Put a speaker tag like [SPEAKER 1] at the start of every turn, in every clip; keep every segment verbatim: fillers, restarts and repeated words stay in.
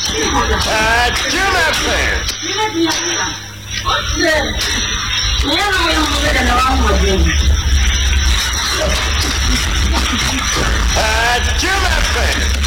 [SPEAKER 1] Uh, Jim F M. Uh, Jim F M.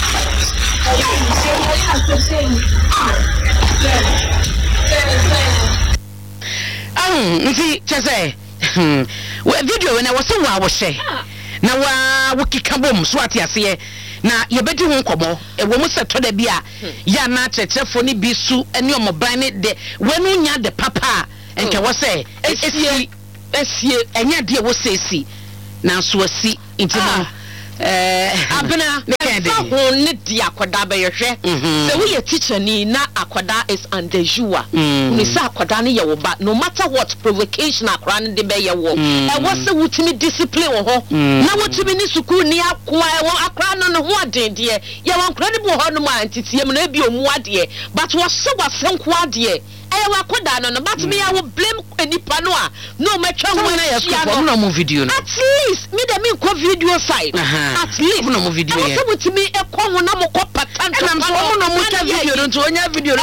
[SPEAKER 2] Um, see, Chase, video when I was so I was say. Now, uh, we kick a boom, swat ya see. Na yebedi ho nkomo e wo mu seto da bia ya na chechefo ni bisu eni omobran ne de wenu nya de papa enke wo se esi esi enya de wo se esi na so asi intima eh
[SPEAKER 3] abena fa ho ne di akoda be yehwe se wo ye teacher ni na akoda is underjua ni sa akoda ne ye wo ba no matter what provocation akoda ne de be ye wo e wo se wutimi discipline wo ho na wutimi ni school ni akoa e wo akoda no no ho adende ye ye wo incredible ho no ma antitie mu na bi omu ade but wo se wa franko ade I will put down on the but me, I will blame any panoa. No, my child,
[SPEAKER 2] no more video.
[SPEAKER 3] At least, me, the mean, video side. At least,
[SPEAKER 2] no more video.
[SPEAKER 3] To me, a common number of patent. I'm so no more video. Don't you any video?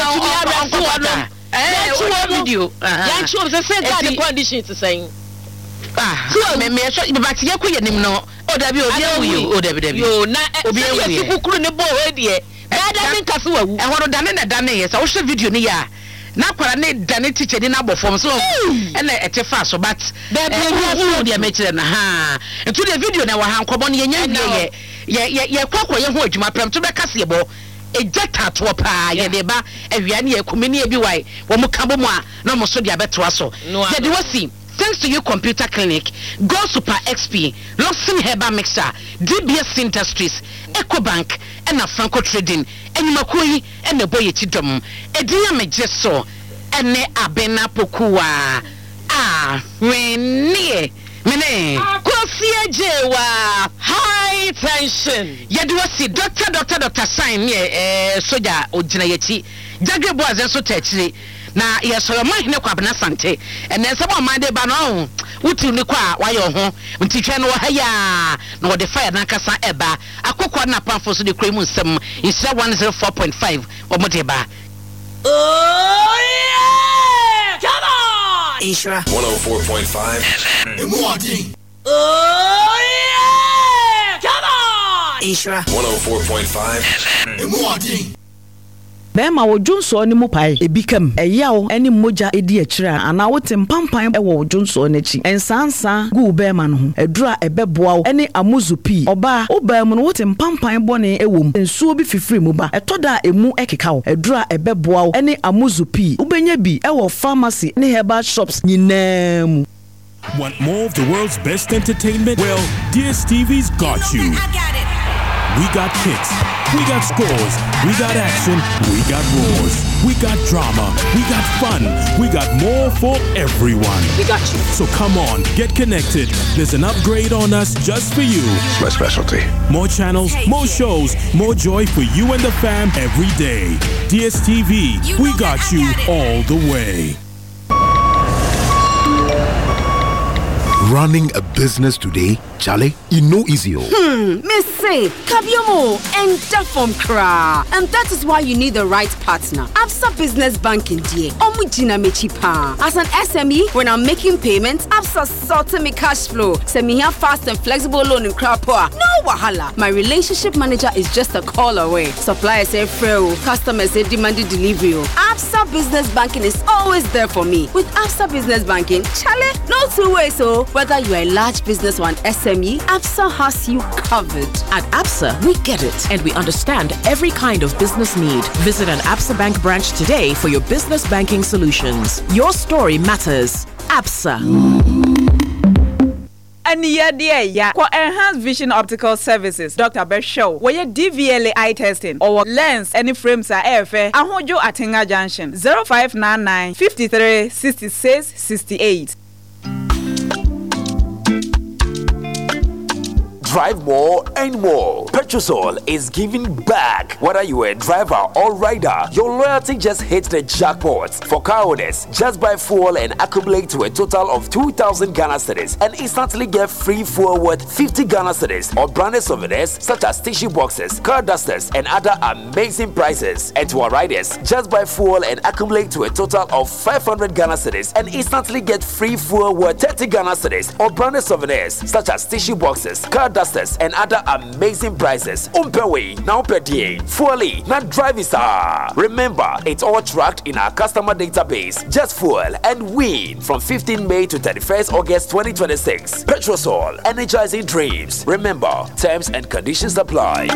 [SPEAKER 3] I will video. Yeah, sure, I said that the condition to saying.
[SPEAKER 2] Ah, so me, me, so you back to your queen, no, or W, or W, you, not a be a cool in the boy, dear. I think I want to done in a done, yes, I will show video near. Na kwara ne dane teacher ni na bofom so ene etefa so but who dey make na ha into the video na wa hankobo ne yenya wie ye ye ye kwakwa ye ho adwuma prem to be kase ye bo ejeta to pa ye de ba awia ne ye komini e bi wai wo mu kabo mu a na mo so dia beto aso ye de wasi. Thanks to your computer clinic, Go Super X P, Lawson Herbal Mixer, D B S Industries, EcoBank, and a Franco Trading, and Makui, and the Boy Chidom, Edia Mejeso, and Ne Abena Pokua. Ah, Rene, Mene, Kosia Jewa, high tension. Yaduasi, Doctor, Doctor, Doctor, sign, yeah, Soja, Ojinayeti, Jagger Boys, and so technically. Na yeso yo mahine kwa bana sante ene se bo mande ba no wuti ni kwa wa yo ho ntitwe no ha ya na wo de fire na kasa eba akokwa na panfo so de kremu nsem isra one oh four point five wo mo de ba.
[SPEAKER 4] Oh yeah, come on
[SPEAKER 1] Isra one oh four point five Emwadi.
[SPEAKER 4] Oh yeah, come on
[SPEAKER 1] Isra one oh four point five Emwadi.
[SPEAKER 5] Bema wo Jonso ni mu pai ebikam eyawo eni moja edi akira ana wote mpampan e wo Jonso n'achi ensansa gu bema no ho edura ebeboa wo eni amuzupi oba oba mu no wote mpampan bone ewom ensuo bi fifiri mu ba etoda emu ekeka wo edura ebeboa wo eni amuzupi ubenya bi e wo pharmacy ni herbal shops nyinam.
[SPEAKER 6] Want more of the world's best entertainment? Well, D S T V's got you.
[SPEAKER 4] I got it.
[SPEAKER 6] We got kicks, we got scores, we got action, we got roars, we got drama, we got fun, we got more for everyone.
[SPEAKER 3] We got you.
[SPEAKER 6] So come on, get connected. There's an upgrade on us just for you.
[SPEAKER 1] It's my specialty.
[SPEAKER 6] More channels, more shows, more joy for you and the fam every day. D S T V, we got you all the way.
[SPEAKER 7] Running a business today, Charlie, you know easy.
[SPEAKER 8] Hmm, me say, Kabiomo and Dafom Kra. And that is why you need the right partner. Absa Business Banking D A. Omujina Mechipa. As an S M E, when I'm making payments, Absa sorting me cash flow. Send me here fast and flexible loan in Krapoa. No wahala. My relationship manager is just a call away. Suppliers say free, customers say demanded delivery. Absa Business Banking is always there for me. With Absa Business Banking, Charlie, no two ways so. Whether you're a large business or an S M E, Absa has you covered.
[SPEAKER 9] At Absa, we get it and we understand every kind of business need. Visit an Absa Bank branch today for your business banking solutions. Your story matters. Absa.
[SPEAKER 10] And yeah, dear, yeah. For Enhanced Vision Optical Services, Doctor Beshow, where your D V L A eye testing or lens any frames are airfare, Ahojo Atinga Junction, zero five nine nine, five three, six six, six eight.
[SPEAKER 11] drive more and more. Petrosol is giving back. Whether you are a driver or rider, your loyalty just hit the jackpot. For car owners, just buy fuel and accumulate to a total of two thousand Ghana cedis and instantly get free fuel worth fifty Ghana cedis or branded souvenirs such as tissue boxes, car dusters, and other amazing prizes. And to our riders, just buy fuel and accumulate to a total of five hundred Ghana cedis and instantly get free fuel worth thirty Ghana cedis or branded souvenirs such as tissue boxes, car dusters, and other amazing prizes. Umpewe, now per day. Fueli, not driving star. Remember, it's all tracked in our customer database. Just fuel and win from fifteenth May to thirty-first August twenty twenty-six. Petrosol, energizing dreams. Remember, terms and conditions apply.